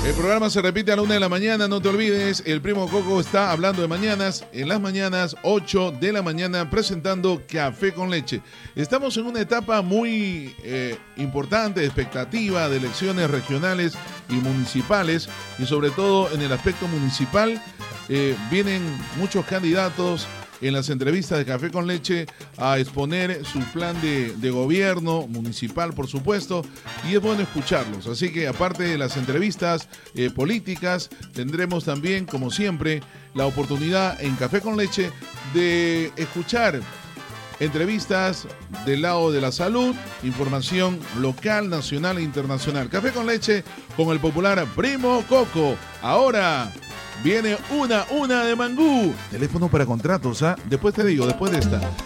El programa se repite a la 1 de la mañana, no te olvides, el Primo Coco está hablando de mañanas, en las mañanas 8 de la mañana presentando Café con Leche. Estamos en una etapa muy importante de expectativa de elecciones regionales y municipales, y sobre todo en el aspecto municipal vienen muchos candidatos en las entrevistas de Café con Leche a exponer su plan de gobierno municipal, por supuesto, y es bueno escucharlos. Así que aparte de las entrevistas políticas, tendremos también, como siempre, la oportunidad en Café con Leche de escuchar entrevistas del lado de la salud, información local, nacional e internacional. Café con Leche con el popular Primo Coco. Ahora viene una de Mangú. Teléfono para contratos, ¿ah? Después te digo, después de esta.